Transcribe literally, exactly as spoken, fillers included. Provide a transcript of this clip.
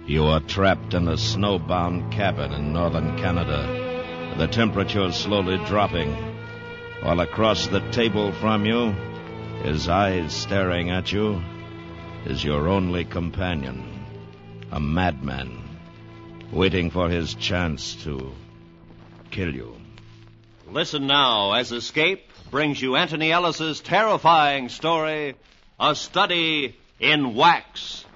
You are trapped in a snowbound cabin in northern Canada. The temperature is slowly dropping, while across the table from you, his eyes staring at you, is your only companion, a madman, waiting for his chance to kill you. Listen now as Escape brings you Anthony Ellis's terrifying story, A Study in Wax.